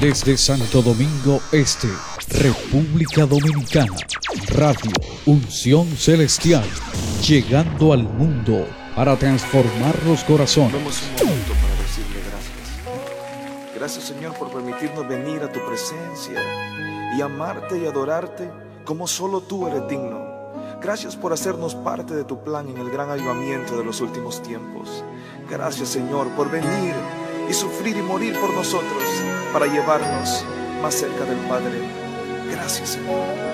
Desde Santo Domingo Este, República Dominicana, Radio Unción Celestial, llegando al mundo para transformar los corazones. Tomemos un momento para decirle gracias. Gracias, Señor, por permitirnos venir a tu presencia y amarte y adorarte como solo tú eres digno. Gracias por hacernos parte de tu plan en el gran avivamiento de los últimos tiempos. Gracias, Señor, por venir y sufrir y morir por nosotros para llevarnos más cerca del Padre. Gracias, Señor.